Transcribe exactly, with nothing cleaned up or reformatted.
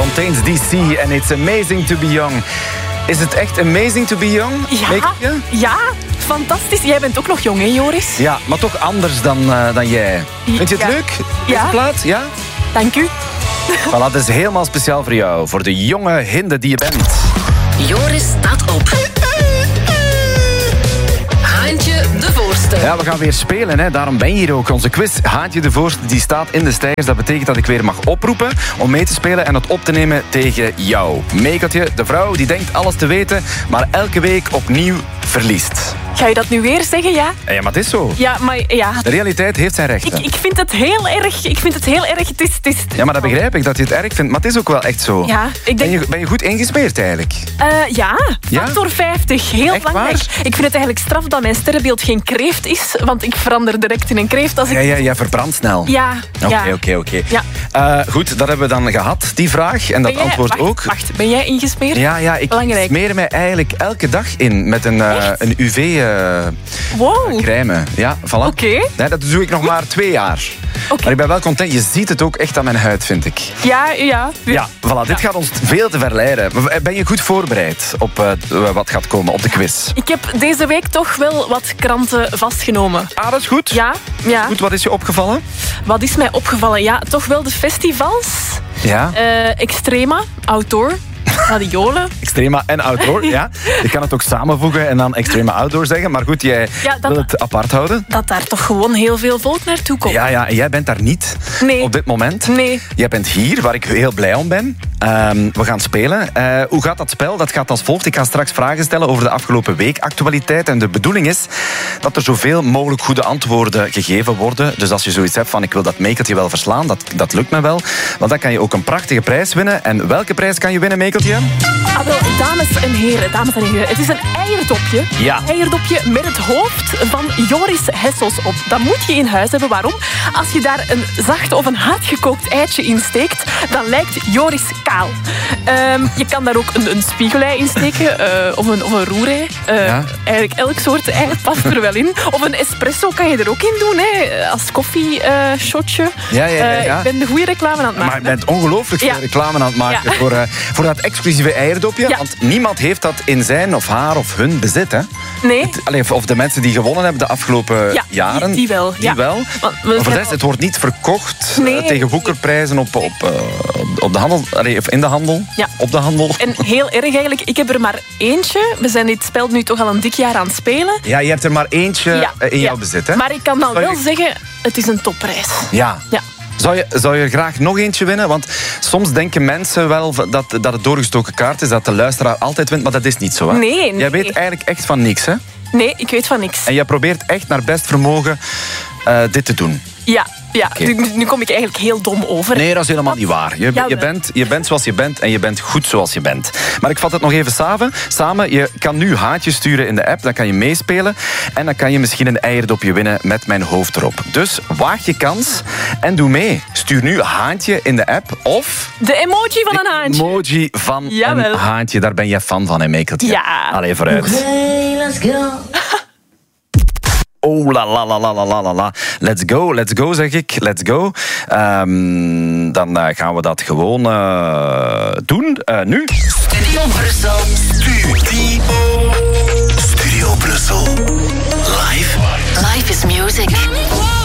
Contains D C en It's Amazing to be Young. Is het echt amazing to be young? Ja, ja, fantastisch. Jij bent ook nog jong, hè, Joris? Ja, maar toch anders dan, uh, dan jij. Vind je het ja. leuk, deze ja. plaat? Ja? Dank u. Voilà, dat is helemaal speciaal voor jou. Voor de jonge hinde die je bent. Joris staat op. Haantje de Voorste. Ja, we gaan weer spelen, hè. Daarom ben je hier ook. Onze quiz Haantje de Voorste die staat in de stijgers. Dat betekent dat ik weer mag oproepen om mee te spelen en het op te nemen tegen jou. Meekatje, de vrouw die denkt alles te weten, maar elke week opnieuw verliest. Ga je dat nu weer zeggen, ja? Ja, maar het is zo. Ja, maar ja... De realiteit heeft zijn rechten. Ik, ik vind het heel erg. Ik vind het heel erg. Het is, het is... Ja, maar dat begrijp ik, dat je het erg vindt. Maar het is ook wel echt zo. Ja, ik denk... ben, je, ben je goed ingesmeerd eigenlijk? Uh, ja, factor ja? vijftig. Heel echt belangrijk. Waar? Ik vind het eigenlijk straf dat mijn sterrenbeeld geen kreeft is. Want ik verander direct in een kreeft als ik... Ja, ja, jij verbrandt snel. Ja, Oké, ja. oké, oké. Ja. Uh, goed, dat hebben we dan gehad, die vraag. En dat jij, antwoord wacht, ook. Wacht, ben jij ingesmeerd? Ja, ja, ik Belangrijk. smeer mij eigenlijk elke dag in met een, uh, een U V... Uh, wow. crème. Ja, voilà. Oké. Okay. Nee, dat doe ik nog maar twee jaar. Okay. Maar ik ben wel content. Je ziet het ook echt aan mijn huid, vind ik. Ja, ja. Ja, voilà. Ja. Dit gaat ons veel te verleiden. Ben je goed voorbereid op uh, wat gaat komen, op de quiz? Ik heb deze week toch wel wat kranten vastgenomen. Ah, dat is goed. Ja, ja. Goed, wat is je opgevallen? Wat is mij opgevallen? Ja, toch wel de festivals. Ja. Uh, Extrema, Outdoor. Radiolen. Extrema en outdoor, ja. Je kan het ook samenvoegen en dan Extrema outdoor zeggen. Maar goed, jij ja, dat, wil het apart houden. Dat daar toch gewoon heel veel volk naartoe komt. Ja, ja, en jij bent daar niet nee. op dit moment. Nee. Jij bent hier, waar ik heel blij om ben. Um, we gaan spelen. Uh, hoe gaat dat spel? Dat gaat als volgt. Ik ga straks vragen stellen over de afgelopen week actualiteit. En de bedoeling is dat er zoveel mogelijk goede antwoorden gegeven worden. Dus als je zoiets hebt van ik wil dat Meekeltje wel verslaan, dat, dat lukt me wel. Want dan kan je ook een prachtige prijs winnen. En welke prijs kan je winnen, Meekeltje? Ah, wel, dames en heren, dames en heren. Het is een eierdopje. Ja. Een eierdopje met het hoofd van Joris Hessels op. Dat moet je in huis hebben. Waarom? Als je daar een zacht of een hardgekookt eitje in steekt, dan lijkt Joris kaal. Um, je kan daar ook een, een spiegelei in steken. Uh, of, een, of een roerei. Uh, ja. Eigenlijk elk soort ei past er wel in. Of een espresso kan je er ook in doen. Hè, als koffieshotje. Uh, ja, ja, ja, ja. uh, ik ben de goede reclame aan het maken. Maar je bent ongelooflijk veel ja. reclame aan het maken ja. voor, uh, voor dat exclusieve eierdopje. Ja. Want niemand heeft dat in zijn of haar of hun bezit. Hè? Nee. Het, allee, of de mensen die gewonnen hebben de afgelopen ja, jaren. Die, die wel. Die ja. wel. Maar voor de rest, het wordt niet verkocht nee. uh, tegen woekerprijzen op, op, uh, op de handel. Allee, of in de handel. Ja. Op de handel. En heel erg eigenlijk. Ik heb er maar eentje. We zijn dit spel nu toch al een dik jaar aan het spelen. Ja, je hebt er maar eentje ja. in jouw ja. bezit. Hè? Maar ik kan dan Zou wel je... zeggen, het is een topprijs. Ja. Ja. Zou je, zou je graag nog eentje winnen? Want soms denken mensen wel dat, dat het doorgestoken kaart is, dat de luisteraar altijd wint, maar dat is niet zo. Hè? Nee, nee. Jij weet eigenlijk echt van niks, hè? Nee, ik weet van niks. En jij probeert echt naar best vermogen uh, dit te doen. Ja, ja. Okay. Nu, nu kom ik eigenlijk heel dom over. Nee, dat is helemaal niet waar. Je, ja, je, bent, je bent zoals je bent en je bent goed zoals je bent. Maar ik vat het nog even samen. samen. Je kan nu haantjes sturen in de app, dan kan je meespelen. En dan kan je misschien een eierdopje winnen met mijn hoofd erop. Dus waag je kans en doe mee. Stuur nu haantje in de app of... De emoji van een haantje. De emoji van Jawel. een haantje. Daar ben jij fan van, hè, Meekeltje? Ja. Allee, vooruit. Hey, let's go. Oh, la la la la la la la. Let's go, let's go, zeg ik. Let's go. Um, dan uh, gaan we dat gewoon uh, doen. Uh, nu. Studio Brussel. Studio. Studio Brussel. Live. Life is music.